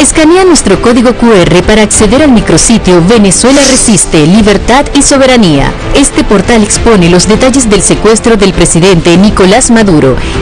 Escanea nuestro código QR para acceder al micrositio Venezuela Resiste, Libertad y Soberanía. Este portal expone los detalles del secuestro del presidente Nicolás Maduro